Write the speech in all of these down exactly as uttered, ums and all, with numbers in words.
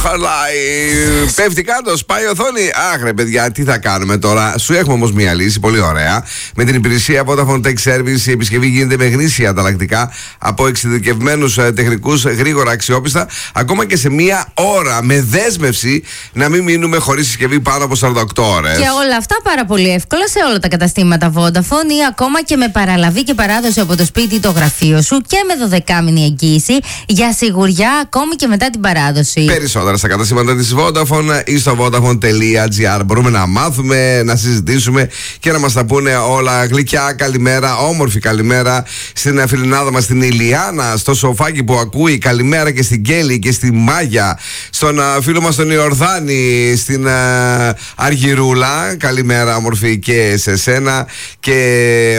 χαλάει. Πέφτει κάτω, σπάει η οθόνη. Αχ, ρε παιδιά, τι θα κάνουμε τώρα. Σου έχουμε όμως μια λύση πολύ ωραία. Με την υπηρεσία Vodafone Tech Service η επισκευή γίνεται με γνήσια ανταλλακτικά από εξειδικευμένους τεχνικούς, γρήγορα, αξιόπιστα, ακόμα και σε μία ώρα. Με δέσμευση να μην μείνουμε χωρίς συσκευή πάνω από σαράντα οκτώ ώρες. Και όλα αυτά πάρα πολύ εύκολα σε όλα τα καταστήματα Vodafone ή ακόμα και με παραλαβή και παράδοση από το σπίτι ή το γραφείο σου και με δωδεκάμηνη εγγύηση για σιγουριά ακόμη και μετά την παράδοση. Περισσότερα στα καταστήματα της Vodafone ή στο vodafone τελεία gr. Μπορούμε να μάθουμε, να συζητήσουμε και να μας τα πούνε όλα. Γλυκιά καλημέρα, όμορφη καλημέρα στην φιλινάδα μας την Ηλιάνα, στο σοφάκι που ακούει. Καλημέρα και στην Κέλλη και στη Μάγια, στον φίλο μας τον Ιορδάνη, στην uh, Αργυρούλα. Καλημέρα, όμορφη, και σε σένα. Και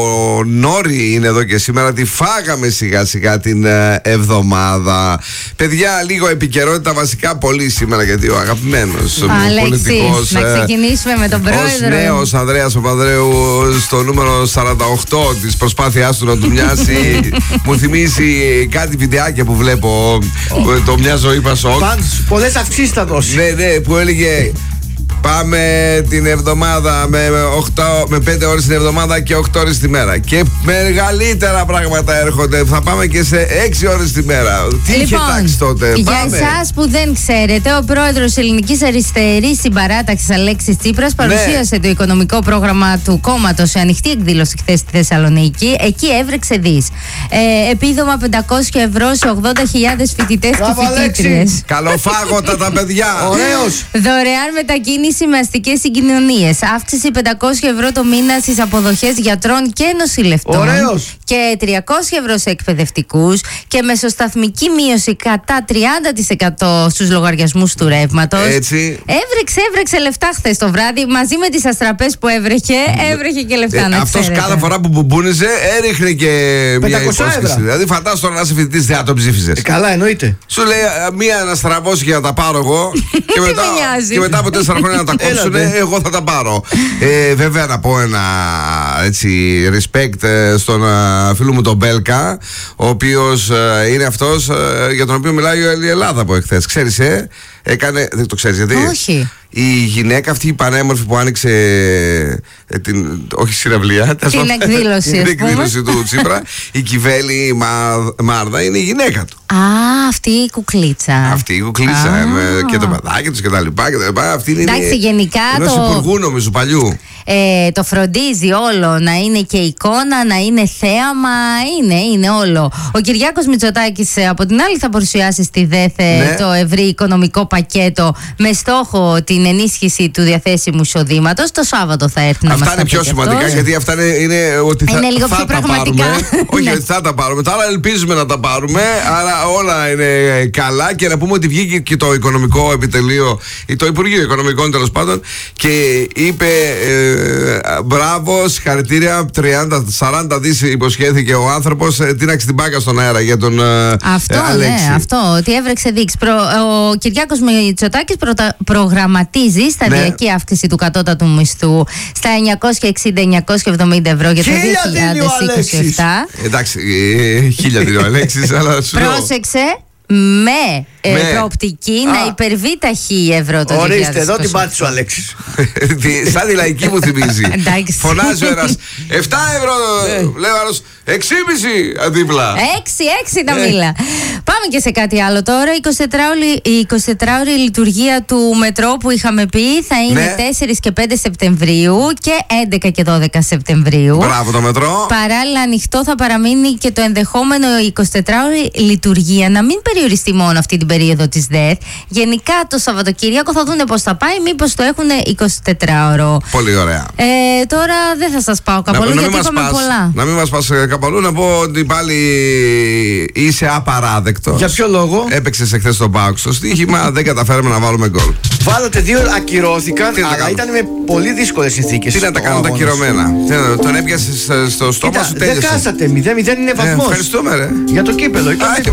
ο Νόρι είναι εδώ και σήμερα. Τη φάγαμε σιγά σιγά την uh, εβδομάδα. Παιδιά, λίγο επικαιρότητα βασικά πολύ σήμερα, γιατί ο αγαπημένος πολιτικός, να ξεκινήσουμε με τον πρόεδρο. Ως νέος Ανδρέας Παπανδρέου στο νούμερο σαράντα οκτώ της προσπάθειάς του να του μοιάσει. Μου θυμίζει κάτι βιντεάκια που βλέπω, το Μια Ζωή Πασόκ. Πολλές αυξήσεις θα δώσει. Ναι, ναι, που έλεγε πάμε την εβδομάδα με, οκτώ, με πέντε ώρες την εβδομάδα και οκτώ ώρες τη μέρα. Και μεγαλύτερα πράγματα έρχονται. Θα πάμε και σε έξι ώρες τη μέρα. Τι λοιπόν, είχε τάξει τότε. Για πάμε. εσάς που δεν ξέρετε, ο πρόεδρος Ελληνικής Αριστερής Συμπαράταξης Αλέξης Τσίπρας παρουσίασε ναι. το οικονομικό πρόγραμμα του κόμματος σε ανοιχτή εκδήλωση χθες στη Θεσσαλονίκη. Εκεί έβρεξε δις. Ε, επίδομα πεντακόσια ευρώ σε ογδόντα χιλιάδες φοιτητές και φοιτήτριες. Καλοφάγωτα τα παιδιά. Ωραίος. Δωρεάν μετακίνηση με αστικές συγκοινωνίες. Αύξηση πεντακόσια ευρώ το μήνα στις αποδοχές γιατρών και νοσηλευτών. Ωραίος. Και τριακόσια ευρώ σε εκπαιδευτικούς. Και μεσοσταθμική μείωση κατά τριάντα τοις εκατό στους λογαριασμούς του ρεύματος. Έτσι. Έβρεξε, έβρεξε λεφτά χθες το βράδυ. Μαζί με τις αστραπές που έβρεχε, έβρεχε και λεφτά. Ε, αυτός κάθε φορά που μπουμπούνιζε έριχνε και μια υπόσχεση. Δηλαδή, φαντάσου τώρα να είσαι φοιτητής, δεν θα τον ψήφιζες. Ε, καλά, εννοείται. Σου λέει μία να στραβώσει και να τα πάρω εγώ. και, μετά, και μετά από τέσσερα χρόνια να τα κόψουν, εγώ θα τα πάρω. Ε, βέβαια, να πω ένα έτσι respect στον uh, φίλο μου τον Μπέλκα, ο οποίος uh, είναι αυτός uh, για τον οποίο μιλάει η Ελλάδα από εχθές. Ξέρεις, ε, έκανε. Δεν το ξέρεις γιατί. Όχι. Η γυναίκα αυτή η πανέμορφη που άνοιξε ε, την, όχι συναυλία, την εκδήλωση, την εκδήλωση του Τσίπρα, η Κιβέλη Μα, Μάρδα είναι η γυναίκα του. Α, αυτή η κουκλίτσα. Αυτή η κουκλίτσα με, και το παιδάκι τους και τα λοιπά, και τα λοιπά. Αυτή είναι. Εντάξει, γενικά ενός το υπουργού νομίζω παλιού. Ε, το φροντίζει όλο, να είναι και εικόνα, να είναι θέαμα, είναι, είναι όλο. Ο Κυριάκος Μητσοτάκης από την άλλη θα παρουσιάσει στη ΔΕΘΕ ναι. το ευρύ οικονομικό πακέτο με στόχο την ενίσχυση του διαθέσιμου εισοδήματος. Το Σάββατο θα έρθει να μας τα πει. Αυτά είναι πιο σημαντικά αυτός. Γιατί αυτά είναι, είναι ότι θα, είναι λίγο θα πιο τα πραγματικά. πάρουμε. Όχι, ναι. θα τα πάρουμε. Τα άλλα ελπίζουμε να τα πάρουμε. Άρα όλα είναι καλά. Και να πούμε ότι βγήκε και το οικονομικό επιτελείο, το Υπουργείο Οικονομικών τέλος πάντων, και είπε ε, μπράβο, συγχαρητήρια, τριάντα σαράντα δις υποσχέθηκε ο άνθρωπος. Τίναξε την μπάκα στον αέρα για τον αυτό, ε, Αλέξη. Ναι, αυτό, ότι έβρεξε δείξη. Προ, ο Κυριάκος Μητσοτάκης προτα, προγραμματίζει σταδιακή ναι. αύξηση του κατώτατου μισθού στα εννιακόσια εξήντα με εννιακόσια εβδομήντα ευρώ για το δύο χιλιάδες είκοσι επτά. Εντάξει, χίλια δίνει ο Αλέξης, αλλά σου πρόσεξε. Με, ε, με προοπτική Α. να υπερβεί τα χίλια ευρώ το δύο χιλιάδες είκοσι οκτώ. Ορίστε, εδώ την πάτησε ο Αλέξης. Σαν τη λαϊκή μου θυμίζει. Φωνάζει ο ένας επτά ευρώ, λέει ο άλλος έξι κόμμα πέντε δίπλα. έξι, έξι τα μήλα. Πάμε και σε κάτι άλλο τώρα. Η εικοσιτετράωρη λειτουργία του μετρό που είχαμε πει θα είναι ναι. τέσσερα και πέντε Σεπτεμβρίου και έντεκα και δώδεκα Σεπτεμβρίου. Μπράβο το μετρό. Παράλληλα, ανοιχτό θα παραμείνει και το ενδεχόμενο η εικοσιτετράωρη λειτουργία να μην περιοριστεί μόνο αυτή την περίοδο της ΔΕΘ. Γενικά το Σαββατοκύριακο θα δούνε πώς θα πάει, μήπως το έχουν εικοσιτετράωρο. Πολύ ωραία. Ε, τώρα δεν θα σας πάω καπαλού γιατί είπαμε πας, πολλά. Να μην μας πας καπαλού, να πω ότι πάλι είσαι απαράδεκτος. Για ποιο λόγο? Έπαιξες εχθές τον ΠΑΟΚ στο στοίχημα, δεν καταφέραμε να βάλουμε γκολ. Βάλατε δύο, ακυρώθηκαν, αλλά ήταν με πολύ δύσκολες συνθήκες. Τι να τα κάνω τα ακυρωμένα. Τον έπιασες στο στόμα σου, τέλειωσε. Δεν χάσατε, μηδέν μηδέν είναι βαθμός. Ευχαριστούμε ρε. Για το κύπελο.